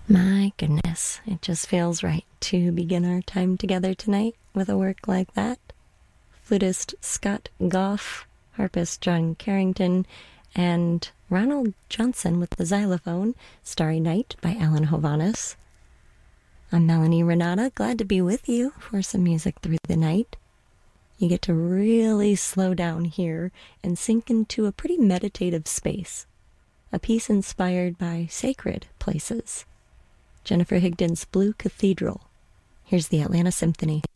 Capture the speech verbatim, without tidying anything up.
My goodness, it just feels right to begin our time together tonight with a work like that. Flutist Scott Goff, harpist John Carrington, and Ronald Johnson with the xylophone, Starry Night by Alan Hovhaness. I'm Melanie Renata, glad to be with you for some music through the night. You get to really slow down here and sink into a pretty meditative space, a piece inspired by sacred places. Jennifer Higdon's Blue Cathedral. Here's the Atlanta Symphony.